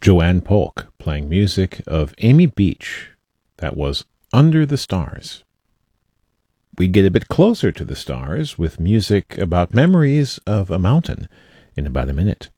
Joanne Polk playing music of Amy Beach. That was Under the Stars. We get a bit closer to the stars with music about memories of a mountain in about a minute.